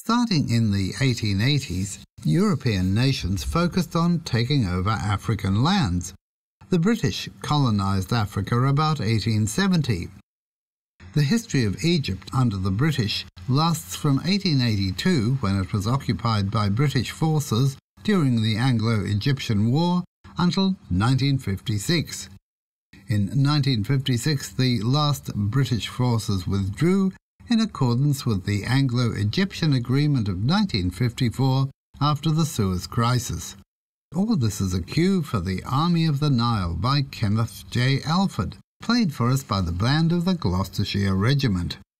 Starting in the 1880s, European nations focused on taking over African lands. The British colonised Africa about 1870. The history of Egypt under the British lasts from 1882, when it was occupied by British forces during the Anglo-Egyptian War, until 1956. In 1956, the last British forces withdrew in accordance with the Anglo-Egyptian Agreement of 1954 after the Suez Crisis. All this is a cue for The Army of the Nile by Kenneth J. Alford, played for us by the band of the Gloucestershire Regiment.